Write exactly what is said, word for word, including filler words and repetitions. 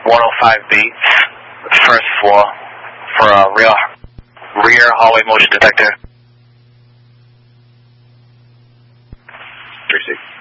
one oh five Beats, first floor, for a rear, rear hallway motion detector. three six.